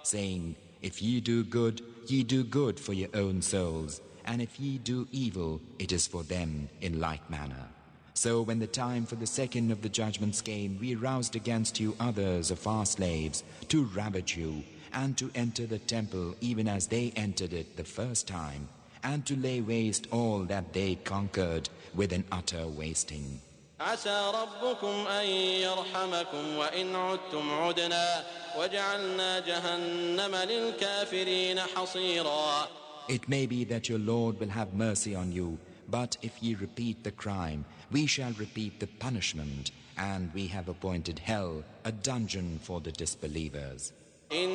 saying, If ye do good, ye do good for your own souls, and if ye do evil, it is for them in like manner. So when the time for the second of the judgments came, we roused against you others of our slaves to ravage you, and to enter the temple even as they entered it the first time, and to lay waste all that they conquered with an utter wasting. عسى ربكم أن يرحمكم وإن عدتم عدنا وجعلنا جهنم للكافرين حصيرا. It may be that your Lord will have mercy on you, but if ye repeat the crime, we shall repeat the punishment, and we have appointed hell a dungeon for the disbelievers.